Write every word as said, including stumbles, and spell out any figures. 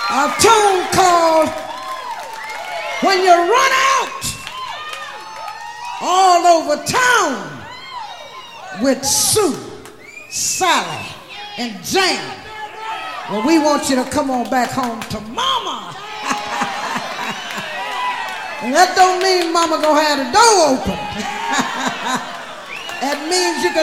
A tune called When You Run Out All Over Town with Sue, Sally, and Jane. Well, we want you to come on back home to Mama. And that don't mean Mama gonna have the door open. That means you can